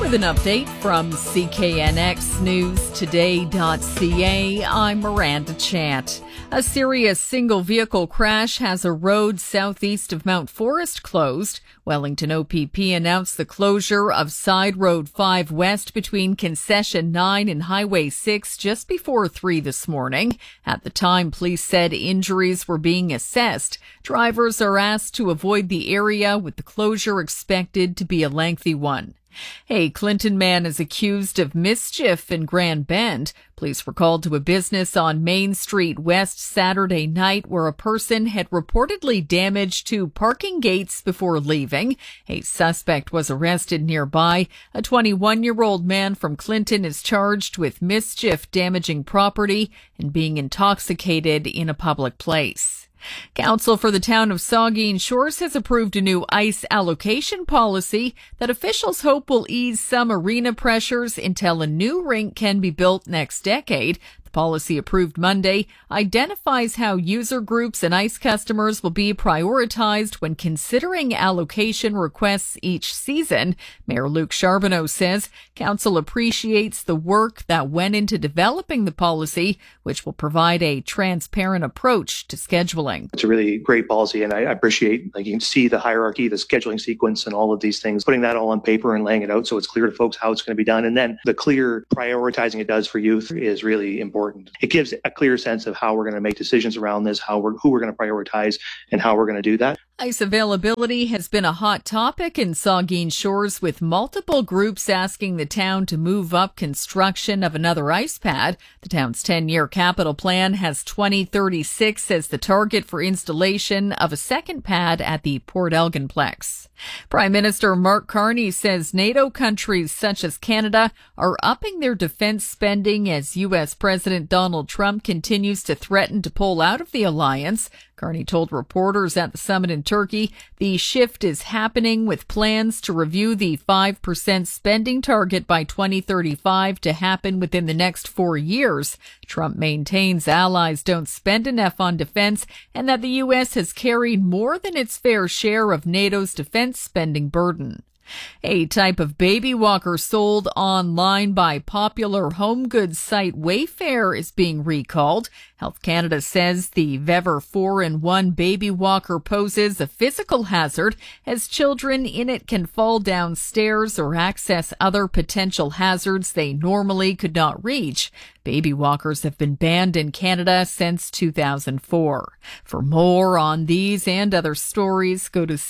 With an update from CKNXNewsToday.ca, I'm Miranda Chant. A serious single-vehicle crash has a road southeast of Mount Forest closed. Wellington OPP announced the closure of Side Road 5 West between Concession 9 and Highway 6 just before 3 this morning. At the time, police said injuries were being assessed. Drivers are asked to avoid the area, with the closure expected to be a lengthy one. A Clinton man is accused of mischief in Grand Bend. Police were called to a business on Main Street West Saturday night where a person had reportedly damaged two parking gates before leaving. A suspect was arrested nearby. A 21-year-old man from Clinton is charged with mischief, damaging property, and being intoxicated in a public place. Council for the town of Saugeen Shores has approved a new ice allocation policy that officials hope will ease some arena pressures until a new rink can be built next decade. The policy, approved Monday, identifies how user groups and ice customers will be prioritized when considering allocation requests each season. Mayor Luc Charbonneau says council appreciates the work that went into developing the policy, which will provide a transparent approach to scheduling. It's a really great policy, and I appreciate, you can see the hierarchy, the scheduling sequence, and all of these things, putting that all on paper and laying it out so it's clear to folks how it's going to be done. And then the clear prioritizing it does for youth is really important. It gives a clear sense of how we're going to make decisions around this, who we're going to prioritize, and how we're going to do that. Ice availability has been a hot topic in Saugeen Shores, with multiple groups asking the town to move up construction of another ice pad. The town's 10-year capital plan has 2036 as the target for installation of a second pad at the Port Elginplex. Prime Minister Mark Carney says NATO countries such as Canada are upping their defense spending as U.S. President Donald Trump continues to threaten to pull out of the alliance. Carney told reporters at the summit in Turkey the shift is happening, with plans to review the 5% spending target by 2035 to happen within the next 4 years. Trump maintains allies don't spend enough on defense and that the U.S. has carried more than its fair share of NATO's defense spending burden. A type of baby walker sold online by popular home goods site Wayfair is being recalled. Health Canada says the Vever 4-in-1 baby walker poses a physical hazard, as children in it can fall down stairs or access other potential hazards they normally could not reach. Baby walkers have been banned in Canada since 2004. For more on these and other stories, go to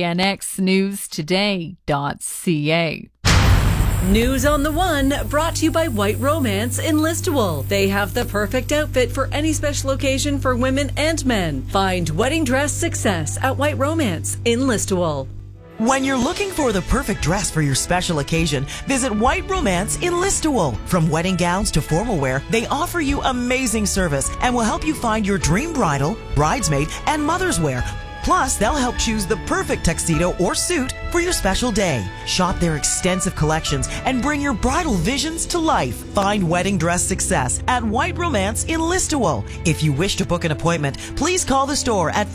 CKNXNewsToday.ca. News on the One, brought to you by White Romance in Listowel. They have the perfect outfit for any special occasion for women and men. Find wedding dress success at White Romance in Listowel. When you're looking for the perfect dress for your special occasion, visit White Romance in Listowel. From wedding gowns to formal wear, they offer you amazing service and will help you find your dream bridal, bridesmaid, and mother's wear. Plus, they'll help choose the perfect tuxedo or suit for your special day. Shop their extensive collections and bring your bridal visions to life. Find wedding dress success at White Romance in Listowel. If you wish to book an appointment, please call the store at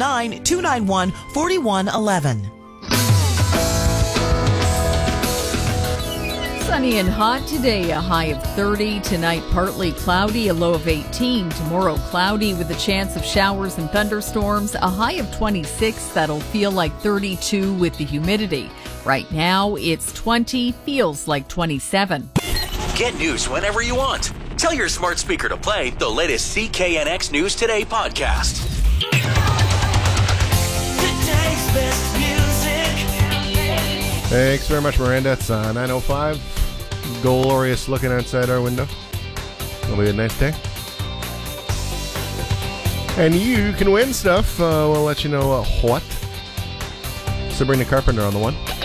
519-291-4111. Sunny and hot today, a high of 30. Tonight, partly cloudy, a low of 18. Tomorrow, cloudy with a chance of showers and thunderstorms, a high of 26. That'll feel like 32 with the humidity. Right now, it's 20, feels like 27. Get news whenever you want. Tell your smart speaker to play the latest CKNX News Today podcast. Today's best music. Thanks very much, Miranda. It's 9:05. Glorious looking outside our window. It'll be a nice day. And you can win stuff. We'll let you know what. Sabrina Carpenter on the one.